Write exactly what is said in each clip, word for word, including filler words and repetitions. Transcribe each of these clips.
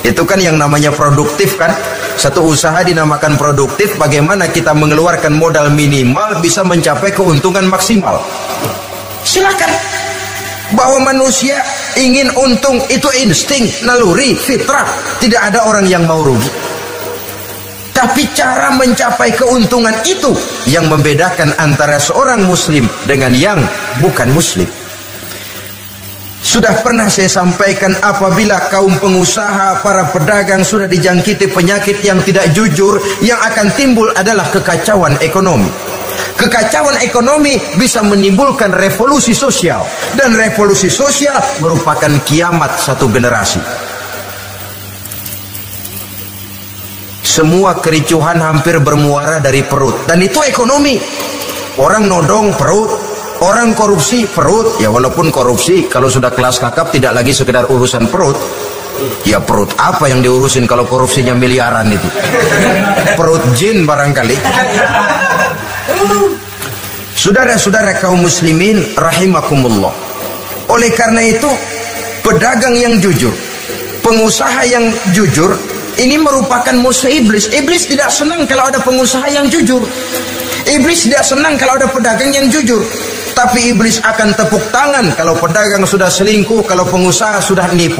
Itu kan yang namanya produktif kan. Satu usaha dinamakan produktif, bagaimana kita mengeluarkan modal minimal bisa mencapai keuntungan maksimal. Silakan. Bahwa manusia ingin untung itu insting, naluri, fitrah. Tidak ada orang yang mau rugi. Tapi cara mencapai keuntungan itu yang membedakan antara seorang muslim dengan yang bukan muslim. Sudah pernah saya sampaikan, apabila kaum pengusaha, para pedagang sudah dijangkiti penyakit yang tidak jujur, yang akan timbul adalah kekacauan ekonomi. Kekacauan ekonomi bisa menimbulkan revolusi sosial, dan revolusi sosial merupakan kiamat satu generasi. Semua kericuhan hampir bermuara dari perut, dan itu ekonomi. Orang nodong perut, orang korupsi perut. Ya walaupun korupsi kalau sudah kelas kakap tidak lagi sekedar urusan perut. Ya perut apa yang diurusin kalau korupsinya miliaran itu? Perut jin barangkali. Saudara-saudara kaum muslimin rahimakumullah. Oleh karena itu, pedagang yang jujur, pengusaha yang jujur, ini merupakan musuh iblis. Iblis tidak senang kalau ada pengusaha yang jujur. Iblis tidak senang kalau ada pedagang yang jujur. Tapi iblis akan tepuk tangan kalau pedagang sudah selingkuh, kalau pengusaha sudah nipu.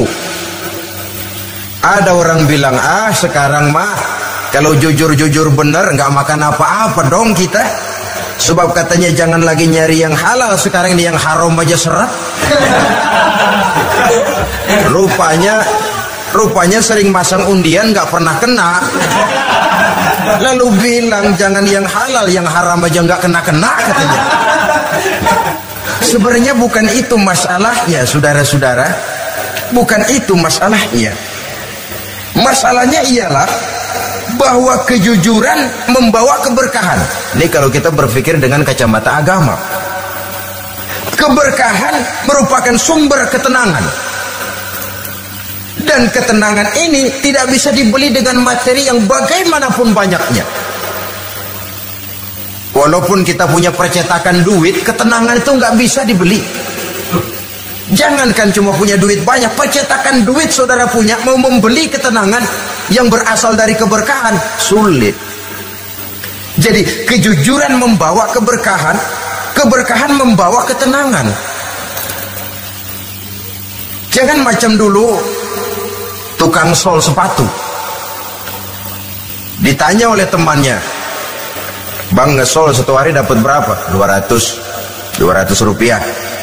Ada orang bilang, ah sekarang mah kalau jujur-jujur benar nggak makan apa-apa dong kita. Sebab katanya jangan lagi nyari yang halal, sekarang ini yang haram aja serat. Rupanya Rupanya sering masang undian nggak pernah kena. Lalu bilang jangan yang halal, yang haram aja nggak kena-kena katanya. Sebenarnya bukan itu masalahnya, saudara-saudara. Bukan itu masalahnya. Masalahnya ialah bahwa kejujuran membawa keberkahan. Ini kalau kita berpikir dengan kacamata agama. Keberkahan merupakan sumber ketenangan. Dan ketenangan ini tidak bisa dibeli dengan materi yang bagaimanapun banyaknya. Walaupun kita punya percetakan duit, ketenangan itu nggak bisa dibeli. Jangankan cuma punya duit banyak, percetakan duit saudara punya, mau membeli ketenangan yang berasal dari keberkahan, sulit. Jadi kejujuran membawa keberkahan, keberkahan membawa ketenangan. Jangan macam dulu tukang sol sepatu, ditanya oleh temannya, bang ngesol satu hari dapat berapa? dua ratus rupiah.